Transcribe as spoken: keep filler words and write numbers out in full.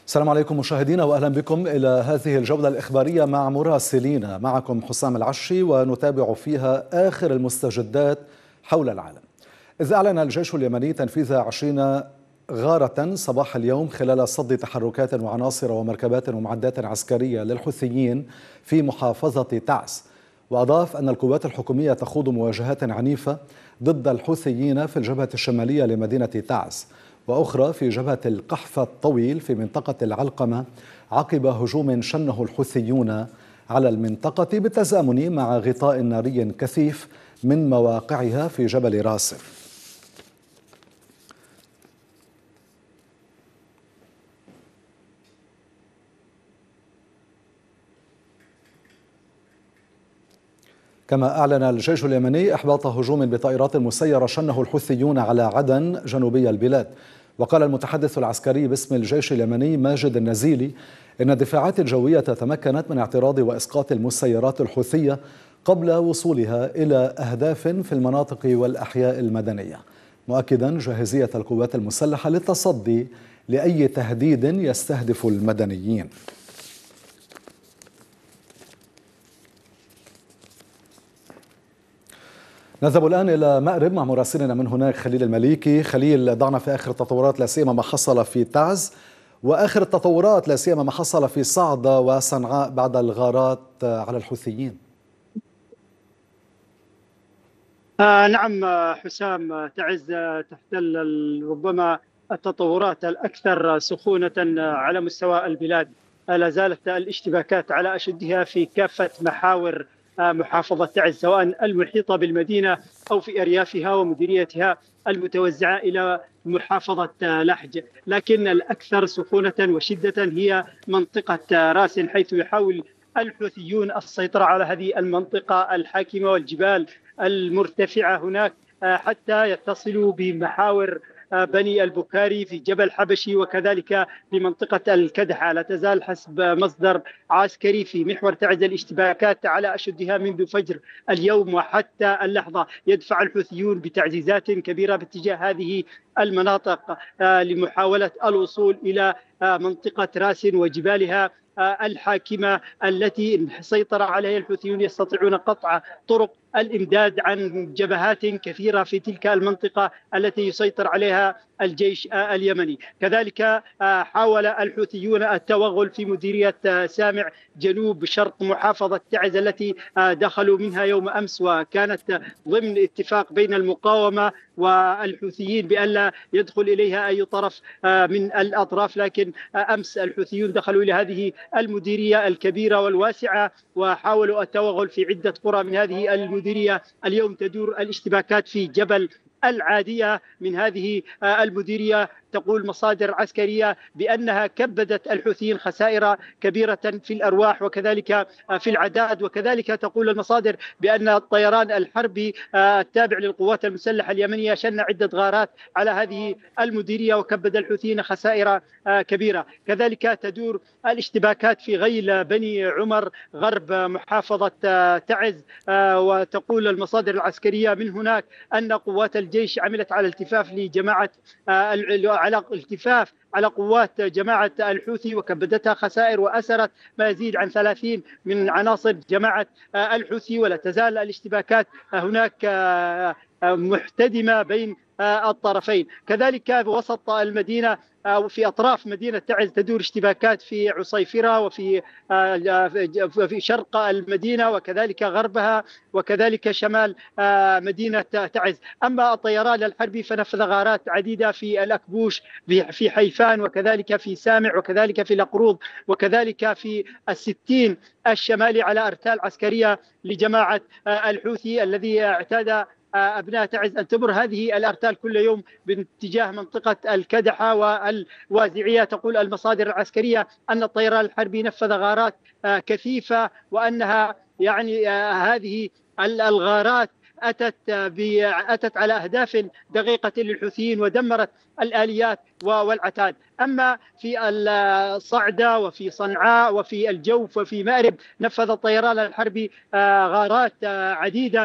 السلام عليكم مشاهدينا واهلا بكم الى هذه الجوله الاخباريه مع مراسلينا. معكم حسام العشي ونتابع فيها اخر المستجدات حول العالم. إذ اعلن الجيش اليمني تنفيذ عشرين غارة صباح اليوم خلال صد تحركات وعناصر ومركبات ومعدات عسكرية للحوثيين في محافظة تعز. وأضاف أن القوات الحكومية تخوض مواجهات عنيفة ضد الحوثيين في الجبهة الشمالية لمدينة تعز، وأخرى في جبهة القحف الطويل في منطقة العلقمة عقب هجوم شنه الحوثيون على المنطقة بالتزامن مع غطاء ناري كثيف من مواقعها في جبل راسف. كما أعلن الجيش اليمني إحباط هجوم بطائرات مسيرة شنه الحوثيون على عدن جنوبي البلاد. وقال المتحدث العسكري باسم الجيش اليمني ماجد النزيلي إن الدفاعات الجوية تمكنت من اعتراض وإسقاط المسيرات الحوثية قبل وصولها إلى أهداف في المناطق والأحياء المدنية، مؤكدا جاهزية القوات المسلحة للتصدي لأي تهديد يستهدف المدنيين. نذهب الآن إلى مأرب مع مراسلنا من هناك خليل المليكي. خليل، ضعنا في آخر التطورات لا سيما ما حصل في تعز، وآخر التطورات لا سيما ما حصل في صعدة وصنعاء بعد الغارات على الحوثيين. آه نعم حسام، تعز تحتل ربما التطورات الأكثر سخونة على مستوى البلاد. لا زالت الاشتباكات على أشدها في كافة محاور محافظة تعز، سواء المحيطة بالمدينة أو في أريافها ومديريتها المتوزعة إلى محافظة لحج. لكن الأكثر سخونة وشدة هي منطقة راس، حيث يحاول الحوثيون السيطرة على هذه المنطقة الحاكمة والجبال المرتفعة هناك حتى يتصلوا بمحاور بني البكاري في جبل حبشي وكذلك في منطقة الكدحة. لا تزال حسب مصدر عسكري في محور تعز الاشتباكات على أشدها منذ فجر اليوم وحتى اللحظة. يدفع الحوثيون بتعزيزات كبيرة باتجاه هذه المناطق لمحاولة الوصول إلى منطقة راس وجبالها الحاكمة التي سيطر عليها الحوثيون. يستطيعون قطع طرق الإمداد عن جبهات كثيرة في تلك المنطقة التي يسيطر عليها الجيش اليمني. كذلك حاول الحوثيون التوغل في مديرية سامع جنوب شرق محافظة تعز التي دخلوا منها يوم أمس، وكانت ضمن اتفاق بين المقاومة والحوثيين بألا يدخل إليها أي طرف من الأطراف. لكن أمس الحوثيون دخلوا إلى هذه المديرية الكبيرة والواسعة وحاولوا التوغل في عدة قرى من هذه المديرية. اليوم تدور الاشتباكات في جبل العادية من هذه المديرية. تقول مصادر عسكرية بأنها كبدت الحوثيين خسائر كبيرة في الأرواح وكذلك في العداد، وكذلك تقول المصادر بأن الطيران الحربي التابع للقوات المسلحة اليمنية شن عدة غارات على هذه المديرية وكبد الحوثيين خسائر كبيرة. كذلك تدور الاشتباكات في غيل بني عمر غرب محافظة تعز، وتقول المصادر العسكرية من هناك أن قوات الجيش عملت على التفاف لجماعة على التفاف على قوات جماعة الحوثي وكبدتها خسائر وأسرت ما يزيد عن ثلاثين من عناصر جماعة الحوثي. ولا تزال الاشتباكات هناك محتدمة بين الطرفين. كذلك بوسط المدينة أو في أطراف مدينة تعز تدور اشتباكات في عصيفرة وفي في شرق المدينة وكذلك غربها وكذلك شمال مدينة تعز. أما الطيران الحربي فنفذ غارات عديدة في الأكبوش في حيفان وكذلك في سامع وكذلك في الأقروض وكذلك في الستين الشمالي على أرتال عسكرية لجماعة الحوثي الذي اعتاد أبناء تعز أن تمر هذه الأرتال كل يوم باتجاه منطقة الكدحة والوازعية. تقول المصادر العسكرية أن الطيران الحربي نفذ غارات كثيفة، وأنها يعني هذه الغارات أتت أتت على أهداف دقيقة للحوثيين ودمرت الآليات والعتاد. أما في الصعدة وفي صنعاء وفي الجوف وفي مأرب نفذ الطيران الحربي غارات عديدة